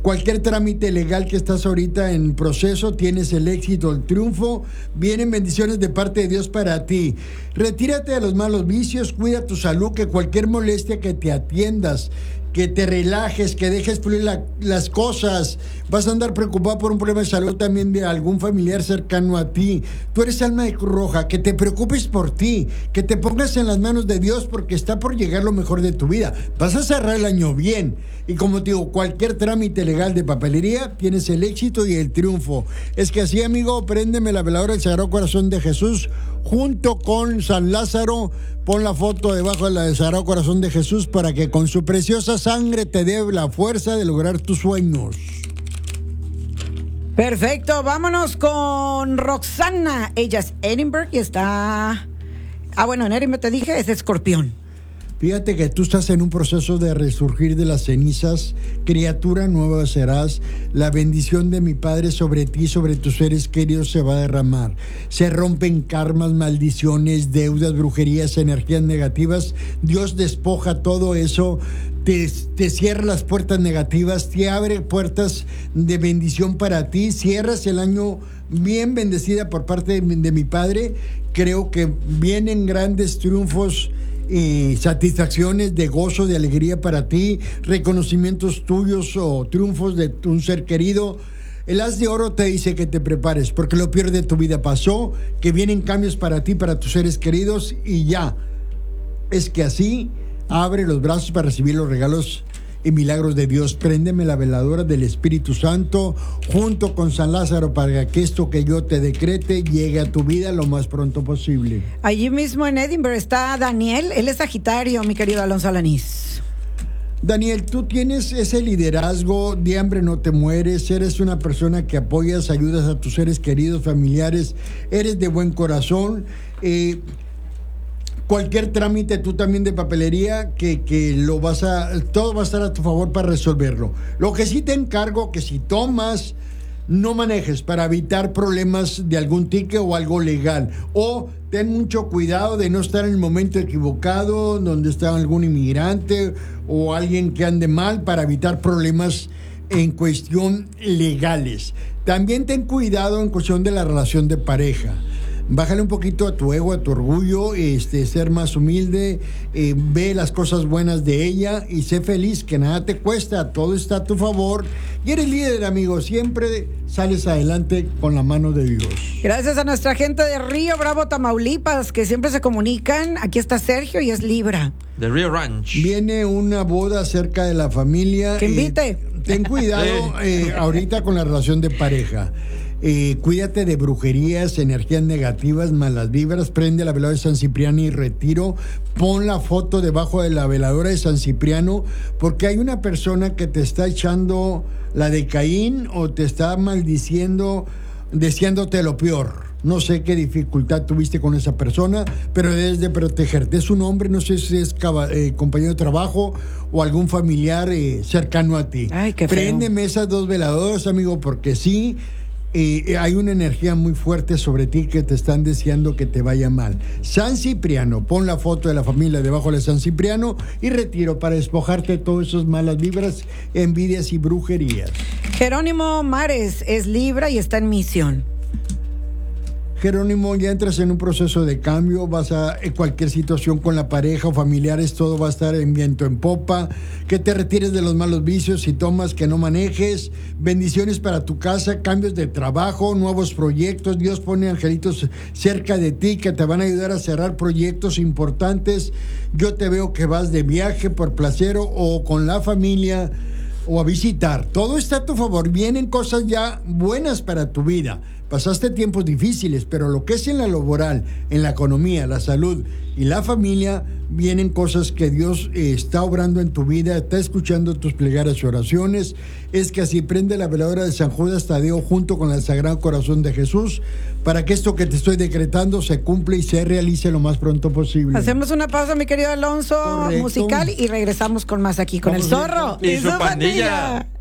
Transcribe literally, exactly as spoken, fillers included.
Cualquier trámite legal que estás ahorita en proceso, tienes el éxito, el triunfo. Vienen bendiciones de parte de Dios para ti. Retírate de los malos vicios, cuida tu salud, que cualquier molestia que te atiendas, que te relajes, que dejes fluir la, las cosas. Vas a andar preocupado por un problema de salud también de algún familiar cercano a ti. Tú eres alma de Cruz Roja, que te preocupes por ti, que te pongas en las manos de Dios porque está por llegar lo mejor de tu vida. Vas a cerrar el año bien. Y como te digo, cualquier trámite legal de papelería, tienes el éxito y el triunfo. Es que así, amigo, préndeme la veladora del Sagrado Corazón de Jesús junto con San Lázaro. Pon la foto debajo de la del Sagrado Corazón de Jesús para que con su preciosa sangre te dé la fuerza de lograr tus sueños. Perfecto, vámonos con Roxana. Ella es Edinburgh y está... Ah, bueno, en Edinburgh te dije, es Escorpión. Fíjate que tú estás en un proceso de resurgir de las cenizas. Criatura nueva serás. La bendición de mi Padre sobre ti, sobre tus seres queridos se va a derramar. Se rompen karmas, maldiciones, deudas, brujerías, energías negativas. Dios despoja todo eso. Te, te cierra las puertas negativas, te abre puertas de bendición para ti. Cierras el año bien bendecida por parte de, de mi Padre. Creo que vienen grandes triunfos y satisfacciones de gozo, de alegría para ti, reconocimientos tuyos o triunfos de un ser querido. El As de Oro te dice que te prepares porque lo peor de tu vida pasó, que vienen cambios para ti, para tus seres queridos y ya. Es que así abre los brazos para recibir los regalos y milagros de Dios. Préndeme la veladora del Espíritu Santo junto con San Lázaro para que esto que yo te decrete llegue a tu vida lo más pronto posible. Allí mismo en Edinburgh está Daniel, él es Sagitario, mi querido Alonso Alanís. Daniel, tú tienes ese liderazgo, de hambre no te mueres, eres una persona que apoyas, ayudas a tus seres queridos, familiares, eres de buen corazón. eh, Cualquier trámite, tú también de papelería, que, que lo vas a, todo va a estar a tu favor para resolverlo. Lo que sí te encargo, que si tomas, no manejes para evitar problemas de algún ticket o algo legal. O ten mucho cuidado de no estar en el momento equivocado, donde está algún inmigrante o alguien que ande mal, para evitar problemas en cuestión legales. También ten cuidado en cuestión de la relación de pareja. Bájale un poquito a tu ego, a tu orgullo, este, ser más humilde, eh, ve las cosas buenas de ella y sé feliz, que nada te cuesta, todo está a tu favor y eres líder, amigo, siempre sales adelante con la mano de Dios. Gracias a nuestra gente de Río Bravo, Tamaulipas, que siempre se comunican. Aquí está Sergio y es Libra. De Rio Ranch. Viene una boda cerca de la familia. Que invite. Eh, ten cuidado eh, ahorita con la relación de pareja. Eh, cuídate de brujerías, energías negativas, malas vibras. Prende la veladora de San Cipriano y retiro. Pon la foto debajo de la veladora de San Cipriano, porque hay una persona que te está echando la de Caín o te está maldiciendo, deseándote lo peor. No sé qué dificultad tuviste con esa persona, pero debes de protegerte. Es un hombre, no sé si es caba, eh, compañero de trabajo o algún familiar eh, cercano a ti. Ay, qué feo. Préndeme esas dos veladoras, amigo, porque sí, eh, hay una energía muy fuerte sobre ti que te están deseando que te vaya mal. San Cipriano, pon la foto de la familia debajo de San Cipriano y retiro para despojarte de todas esas malas vibras, envidias y brujerías. Jerónimo Mares es Libra y está en misión. Jerónimo, ya entras en un proceso de cambio, vas a en cualquier situación con la pareja o familiares, todo va a estar en viento en popa, que te retires de los malos vicios, si tomas, que no manejes, bendiciones para tu casa, cambios de trabajo, nuevos proyectos. Dios pone angelitos cerca de ti que te van a ayudar a cerrar proyectos importantes. Yo te veo que vas de viaje por placer o con la familia o a visitar, todo está a tu favor, vienen cosas ya buenas para tu vida. Pasaste tiempos difíciles, pero lo que es en la laboral, en la economía, la salud y la familia, vienen cosas que Dios eh, está obrando en tu vida, está escuchando tus plegarias y oraciones. Es que así prende la veladora de San Judas Tadeo junto con el Sagrado Corazón de Jesús, para que esto que te estoy decretando se cumpla y se realice lo más pronto posible. Hacemos una pausa, mi querido Alonso, Correcto. musical, y regresamos con más aquí con Vamos el Zorro y su pandilla.